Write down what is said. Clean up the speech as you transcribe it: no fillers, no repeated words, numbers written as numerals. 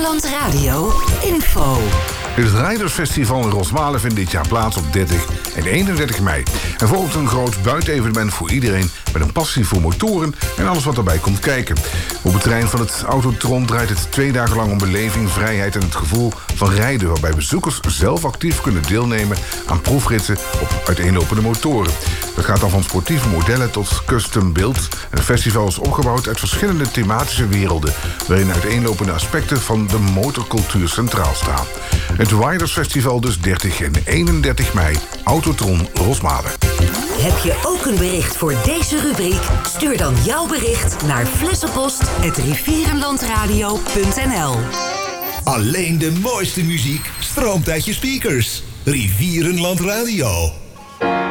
Rivierenland Radio info. Het Rijdersfestival in Rosmalen vindt dit jaar plaats op 30 en 31 mei. Er volgt een groot buitenevenement voor iedereen met een passie voor motoren en alles wat daarbij komt kijken. Op het terrein van het Autotron draait het 2 dagen lang om beleving, vrijheid en het gevoel van rijden, waarbij bezoekers zelf actief kunnen deelnemen aan proefritten op uiteenlopende motoren. Dat gaat dan van sportieve modellen tot custom build. En het festival is opgebouwd uit verschillende thematische werelden, waarin uiteenlopende aspecten van de motorcultuur centraal staan. Het Riders Festival dus 30 en 31 mei. Autotron Rosmalen. Heb je ook een bericht voor deze rubriek? Stuur dan jouw bericht naar flessenpost@rivierenlandradio.nl. Alleen de mooiste muziek stroomt uit je speakers. Rivierenland Radio.